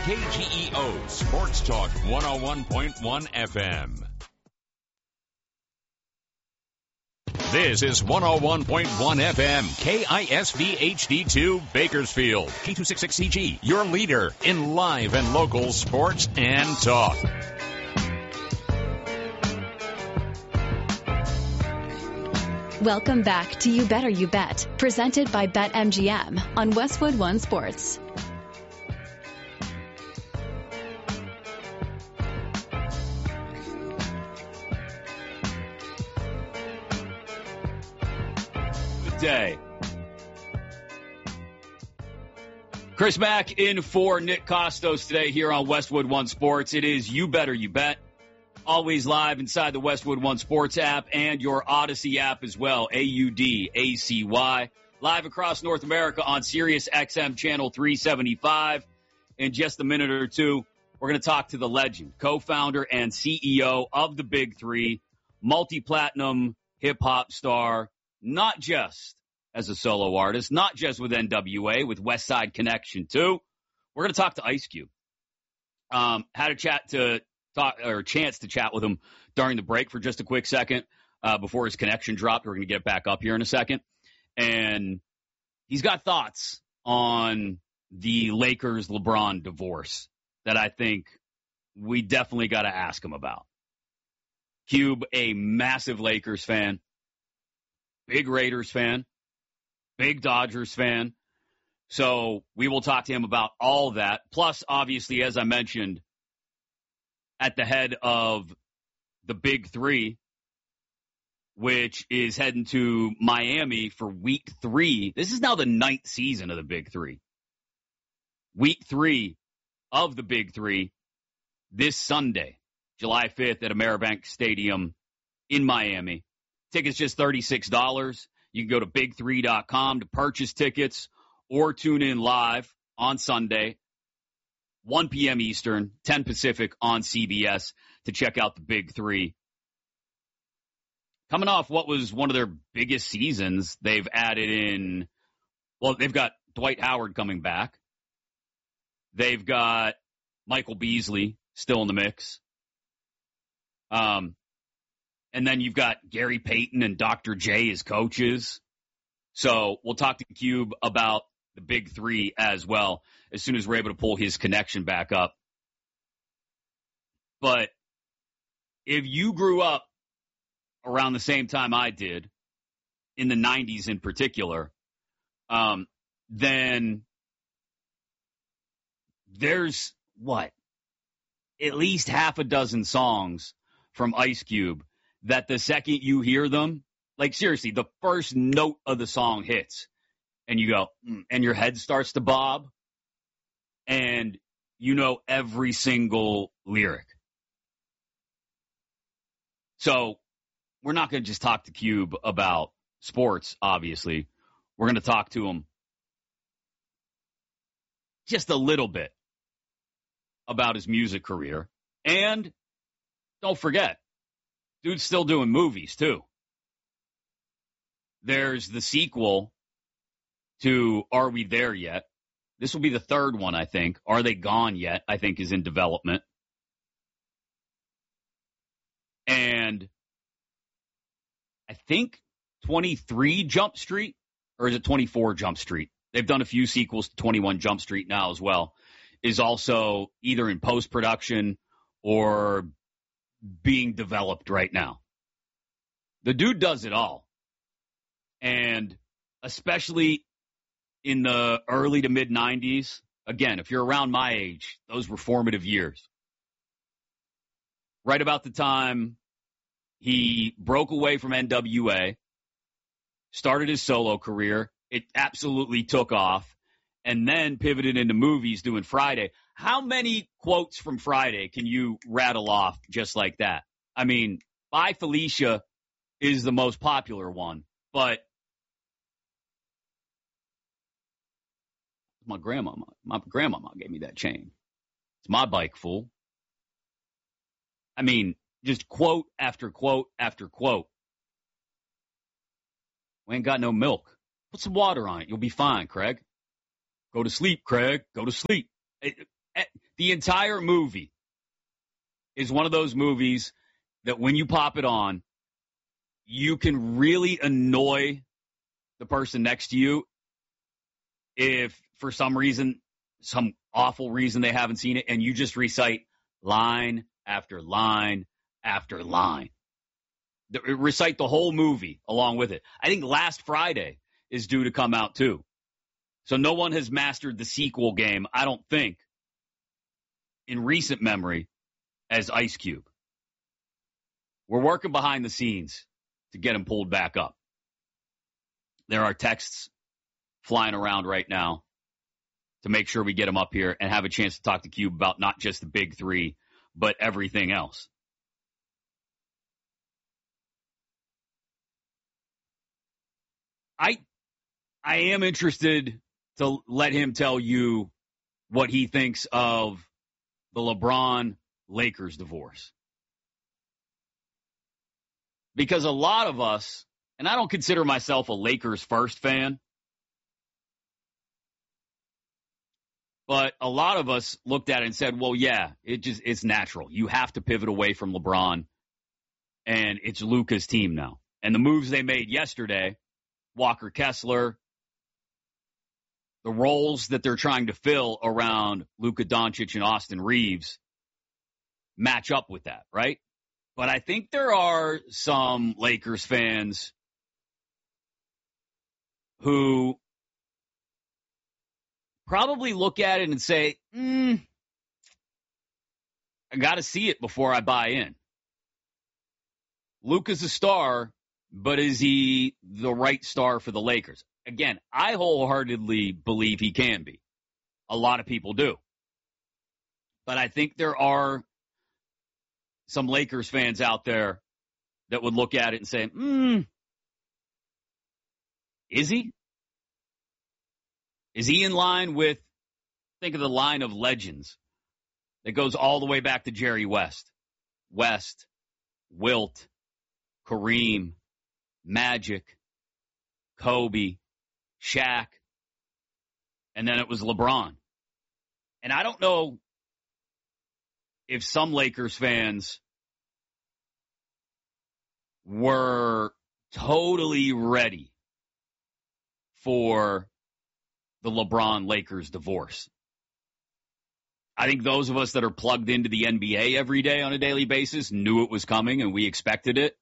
KGEO Sports Talk 101.1 FM. This is 101.1 FM, KISV HD2 Bakersfield, K266CG, your leader in live and local sports and talk. Welcome back to You Better You Bet, presented by BetMGM on Westwood One Sports. Day. Chris Mack in for Nick Costos today here on Westwood One Sports. It is You Better You Bet. Always live inside the Westwood One Sports app and your Odyssey app as well, AUDACY. Live across North America on Sirius XM Channel 375. In just a minute or two, we're going to talk to the legend, co-founder and CEO of the Big Three, multi-platinum hip-hop star, not just as a solo artist, not just with NWA, with West Side Connection too. We're going to talk to Ice Cube. Had a chance to chat with him during the break for just a quick second before his connection dropped. We're going to get back up here in a second. And he's got thoughts on the Lakers-LeBron divorce that I think we definitely got to ask him about. Cube, a massive Lakers fan, big Raiders fan, big Dodgers fan. So we will talk to him about all that. Plus, obviously, as I mentioned, at the head of the Big Three, which is heading to Miami for Week 3. This is now the 9th season of the Big Three. Week 3 of the Big Three this Sunday, July 5th at Ameribank Stadium in Miami. Tickets just $36. You can go to big3.com to purchase tickets or tune in live on Sunday, 1 p.m. Eastern, 10 Pacific on CBS to check out the Big Three. Coming off what was one of their biggest seasons, they've added in, well, they've got Dwight Howard coming back. They've got Michael Beasley still in the mix. And then you've got Gary Payton and Dr. J as coaches. So we'll talk to Cube about the Big Three as well as soon as we're able to pull his connection back up. But if you grew up around the same time I did, in the 90s in particular, then there's, at least half a dozen songs from Ice Cube that the second you hear them, like seriously, the first note of the song hits and you go, and your head starts to bob and you know every single lyric. So we're not going to just talk to Cube about sports, obviously. We're going to talk to him just a little bit about his music career. And don't forget, dude's still doing movies, too. There's the sequel to Are We There Yet? This will be the third one, I think. Are They Gone Yet? I think is in development. And I think 23 Jump Street, or is it 24 Jump Street? They've done a few sequels to 21 Jump Street now as well, is also either in post-production or being developed right now. The dude does it all. And especially in the early to mid 90s, again, if you're around my age, those were formative years. Right about the time he broke away from NWA, started his solo career, it absolutely took off, and then pivoted into movies doing Friday. How many quotes from Friday can you rattle off just like that? I mean, Bye Felicia is the most popular one, but my grandmama gave me that chain. It's my bike, fool. I mean, just quote after quote after quote. We ain't got no milk. Put some water on it. You'll be fine, Craig. Go to sleep, Craig. Go to sleep. The entire movie is one of those movies that when you pop it on, you can really annoy the person next to you if for some reason, some awful reason they haven't seen it, and you just recite line after line after line. Recite the whole movie along with it. I think last Friday is due to come out too. So no one has mastered the sequel game, I don't think, in recent memory as Ice Cube. We're working behind the scenes to get him pulled back up. There are texts flying around right now to make sure we get him up here and have a chance to talk to Cube about not just the big three, but everything else. I am interested to let him tell you what he thinks of the LeBron-Lakers divorce. Because a lot of us, and I don't consider myself a Lakers first fan, but a lot of us looked at it and said, well, yeah, it's natural. You have to pivot away from LeBron, and it's Luka's team now. And the moves they made yesterday, Walker Kessler, the roles that they're trying to fill around Luka Doncic and Austin Reeves match up with that, right? But I think there are some Lakers fans who probably look at it and say, I got to see it before I buy in. Luka's a star, but is he the right star for the Lakers? Again, I wholeheartedly believe he can be. A lot of people do. But I think there are some Lakers fans out there that would look at it and say, is he? Is he in line with, think of the line of legends that goes all the way back to Jerry West. West, Wilt, Kareem, Magic, Kobe, Shaq, and then it was LeBron. And I don't know if some Lakers fans were totally ready for the LeBron-Lakers divorce. I think those of us that are plugged into the NBA every day on a daily basis knew it was coming and we expected it.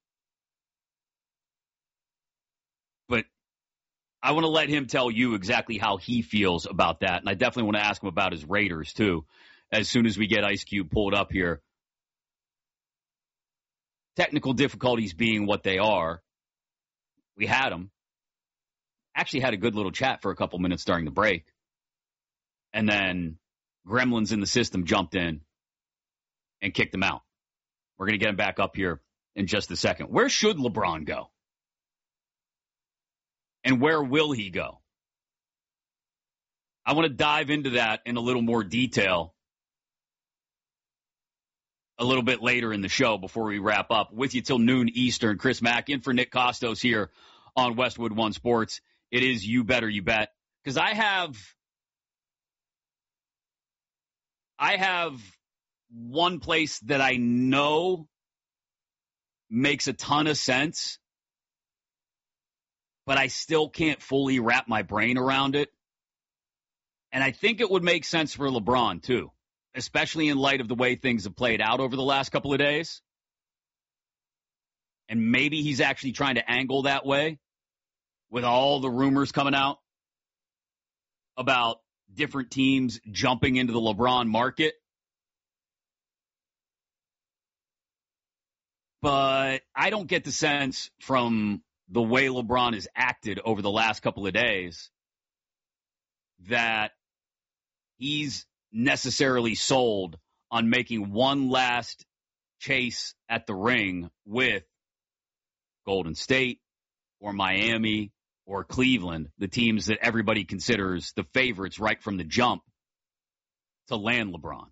But I want to let him tell you exactly how he feels about that. And I definitely want to ask him about his Raiders, too, as soon as we get Ice Cube pulled up here. Technical difficulties being what they are, we had them. Actually had a good little chat for a couple minutes during the break. And then gremlins in the system jumped in and kicked him out. We're going to get him back up here in just a second. Where should LeBron go? And where will he go? I want to dive into that in a little more detail a little bit later in the show before we wrap up. With you till noon Eastern, Chris Mack in for Nick Costos here on Westwood One Sports. It is You Better You Bet. Because I have one place that I know makes a ton of sense, but I still can't fully wrap my brain around it. And I think it would make sense for LeBron, too, especially in light of the way things have played out over the last couple of days. And maybe he's actually trying to angle that way with all the rumors coming out about different teams jumping into the LeBron market. But I don't get the sense from the way LeBron has acted over the last couple of days that he's necessarily sold on making one last chase at the ring with Golden State or Miami or Cleveland, the teams that everybody considers the favorites right from the jump to land LeBron.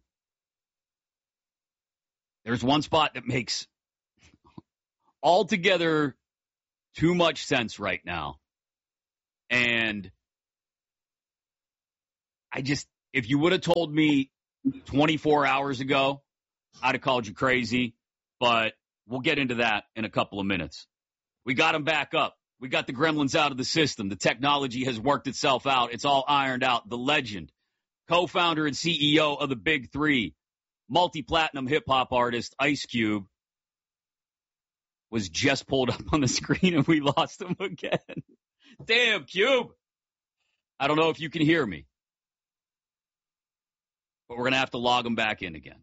There's one spot that makes altogether too much sense right now. And if you would have told me 24 hours ago, I'd have called you crazy, but we'll get into that in a couple of minutes. We got him back up. We got the gremlins out of the system. The technology has worked itself out. It's all ironed out. The legend, co-founder and CEO of the Big Three, multi-platinum hip-hop artist Ice Cube, was just pulled up on the screen and we lost him again. Damn, Cube. I don't know if you can hear me, but we're going to have to log him back in again.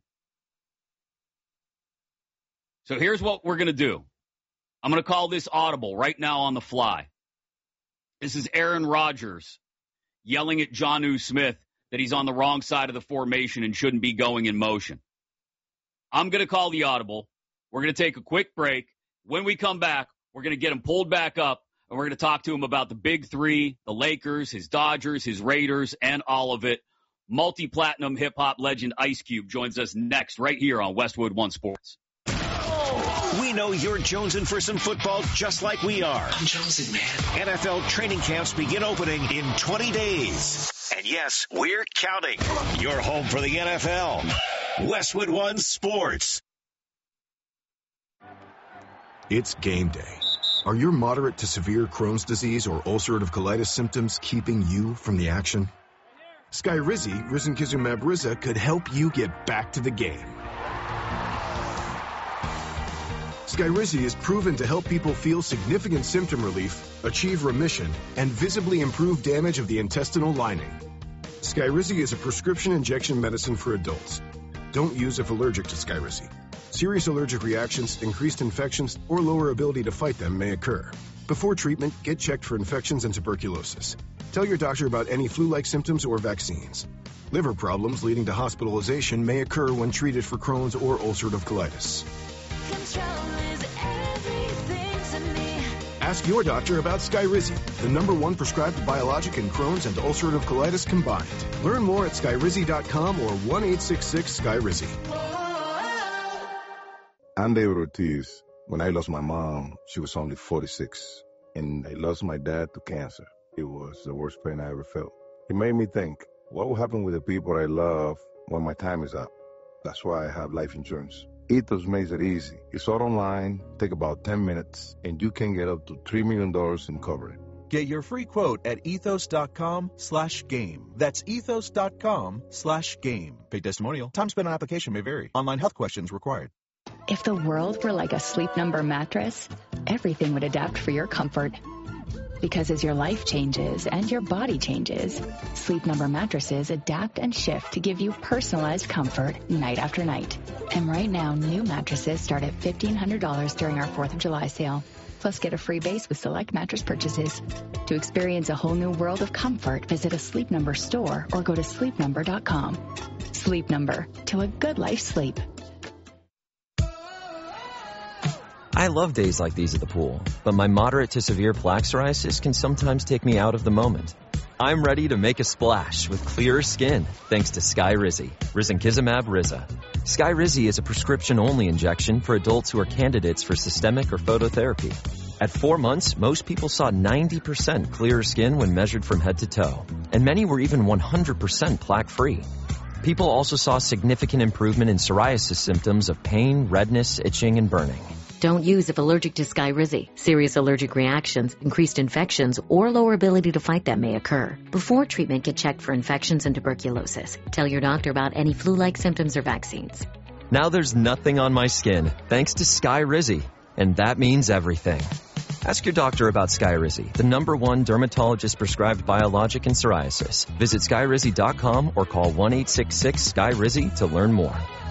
So here's what we're going to do. I'm going to call this audible right now on the fly. This is Aaron Rodgers yelling at Jonnu Smith that he's on the wrong side of the formation and shouldn't be going in motion. I'm going to call the audible. We're going to take a quick break. When we come back, we're going to get him pulled back up, and we're going to talk to him about the Big Three, the Lakers, his Dodgers, his Raiders, and all of it. Multi-platinum hip-hop legend Ice Cube joins us next right here on Westwood One Sports. We know you're jonesing for some football just like we are. I'm jonesing, man. NFL training camps begin opening in 20 days. And yes, we're counting. You're home for the NFL. Westwood One Sports. It's game day. Are your moderate to severe Crohn's disease or ulcerative colitis symptoms keeping you from the action? Skyrizi, risankizumab Riza, could help you get back to the game. Skyrizi is proven to help people feel significant symptom relief, achieve remission, and visibly improve damage of the intestinal lining. Skyrizi is a prescription injection medicine for adults. Don't use if allergic to Skyrizi. Serious allergic reactions, increased infections, or lower ability to fight them may occur. Before treatment, get checked for infections and tuberculosis. Tell your doctor about any flu-like symptoms or vaccines. Liver problems leading to hospitalization may occur when treated for Crohn's or ulcerative colitis. Ask your doctor about Skyrizi, the #1 prescribed biologic in Crohn's and ulcerative colitis combined. Learn more at skyrizi.com or 1-866-SKYRIZI. I'm David Ortiz. When I lost my mom, she was only 46, and I lost my dad to cancer. It was the worst pain I ever felt. It made me think, what will happen with the people I love when my time is up? That's why I have life insurance. Ethos makes it easy. It's all online, take about 10 minutes, and you can get up to $3 million in coverage. Get your free quote at ethos.com/game. That's ethos.com/game. Paid testimonial. Time spent on application may vary. Online health questions required. If the world were like a Sleep Number mattress, everything would adapt for your comfort. Because as your life changes and your body changes, Sleep Number mattresses adapt and shift to give you personalized comfort night after night. And right now, new mattresses start at $1,500 during our 4th of July sale. Plus, get a free base with select mattress purchases. To experience a whole new world of comfort, visit a Sleep Number store or go to sleepnumber.com. Sleep Number, to a good life sleep. I love days like these at the pool, but my moderate to severe plaque psoriasis can sometimes take me out of the moment. I'm ready to make a splash with clearer skin thanks to Skyrizi, risankizumab Riza. Skyrizi is a prescription-only injection for adults who are candidates for systemic or phototherapy. At 4 months, most people saw 90% clearer skin when measured from head to toe, and many were even 100% plaque-free. People also saw significant improvement in psoriasis symptoms of pain, redness, itching, and burning. Don't use if allergic to Skyrizi. Serious allergic reactions, increased infections, or lower ability to fight them may occur. Before treatment, get checked for infections and tuberculosis. Tell your doctor about any flu-like symptoms or vaccines. Now there's nothing on my skin, thanks to Skyrizi, and that means everything. Ask your doctor about Skyrizi, the #1 dermatologist-prescribed biologic in psoriasis. Visit skyrizi.com or call 1-866-SKYRIZI to learn more.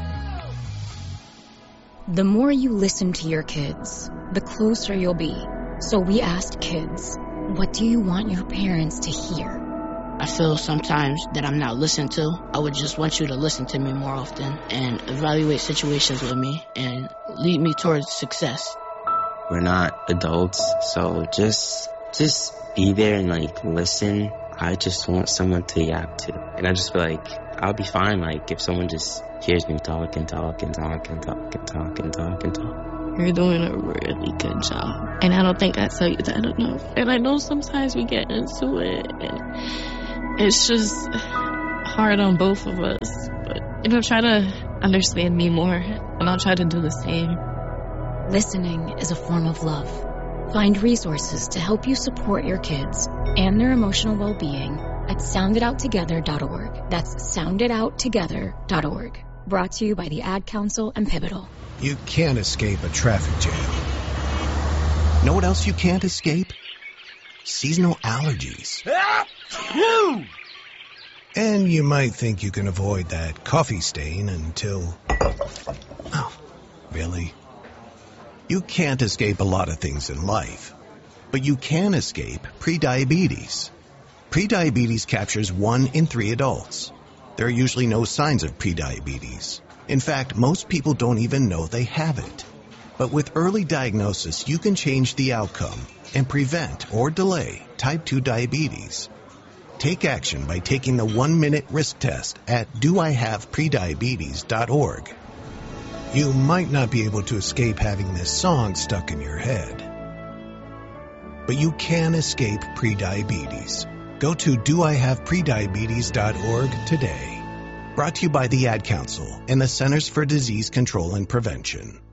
The more you listen to your kids, the closer you'll be. So we asked kids, what do you want your parents to hear? I feel sometimes that I'm not listened to. I would just want you to listen to me more often and evaluate situations with me and lead me towards success. We're not adults, so just be there and listen. I just want someone to yap to. And I just feel like I'll be fine if someone just hears me talk and talk and talk and talk and talk and talk and talk. You're doing a really good job. And I don't think I tell you that enough. And I know sometimes we get into it and it's just hard on both of us. But, try to understand me more, and I'll try to do the same. Listening is a form of love. Find resources to help you support your kids and their emotional well-being at sounditouttogether.org. That's sounditouttogether.org. Brought to you by the Ad Council and Pivotal. You can't escape a traffic jam. Know what else you can't escape? Seasonal allergies. And you might think you can avoid that coffee stain until... Oh, really? You can't escape a lot of things in life, but you can escape prediabetes. Prediabetes captures 1 in 3 adults. There are usually no signs of prediabetes. In fact, most people don't even know they have it. But with early diagnosis, you can change the outcome and prevent or delay type 2 diabetes. Take action by taking the 1-minute risk test at doihaveprediabetes.org. You might not be able to escape having this song stuck in your head, but you can escape prediabetes. Go to doihaveprediabetes.org today. Brought to you by the Ad Council and the Centers for Disease Control and Prevention.